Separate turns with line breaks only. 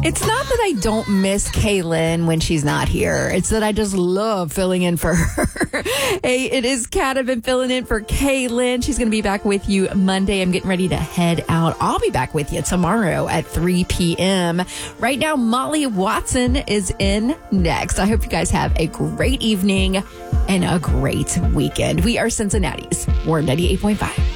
It's not that I don't miss Kaylin when she's not here. It's that I just love filling in for her. Hey, it is Kat. I've been filling in for Kaylin. She's going to be back with you Monday. I'm getting ready to head out. I'll be back with you tomorrow at 3 p.m. Right now, Molly Watson is in next. I hope you guys have a great evening and a great weekend. We are Cincinnati's Warm 98.5.